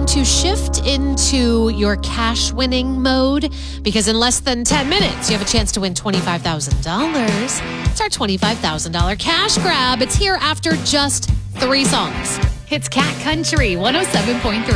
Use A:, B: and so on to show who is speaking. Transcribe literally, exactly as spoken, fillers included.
A: time to shift into your cash winning mode because in less than ten minutes, you have a chance to win twenty-five thousand dollars. It's our twenty-five thousand dollars cash grab. It's here after just three songs. It's Cat Country one oh seven point three.